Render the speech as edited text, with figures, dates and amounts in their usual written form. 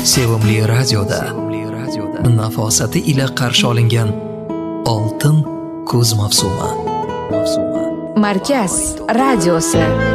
Sevimli radioda nafosati ila qarshi olingan oltin kuz mavsumi. Markaz radiosi.